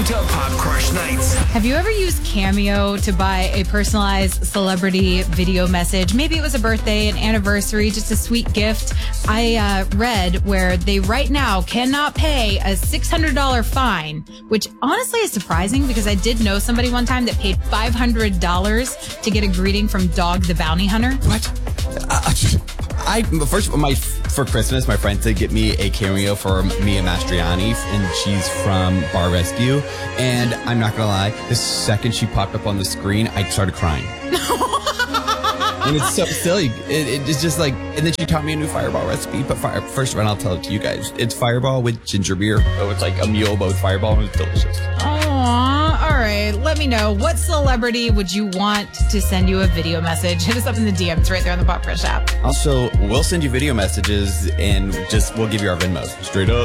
Welcome to Pop Crush Nights. Have you ever used Cameo to buy a personalized celebrity video message? Maybe it was a birthday, an anniversary, just a sweet gift. I read where they right now cannot pay a $600 fine, which honestly is surprising because I did know somebody one time that paid $500 to get a greeting from Dog the Bounty Hunter. What? For Christmas, my friend did get me a cameo for Mia Mastriani, and she's from Bar Rescue. And I'm not gonna lie, the second she popped up on the screen, I started crying. And it's so silly. It's just like, and then she taught me a new Fireball recipe. But first one, I'll tell it to you guys. It's Fireball with ginger beer. So it's like a mule, but with Fireball, and it's delicious. Aww, all right. Let me know. What celebrity would you want to send you a video message? Hit us up in the DMs right there on the Pop Crush app. Also, we'll send you video messages, and we'll give you our Venmos. Straight up.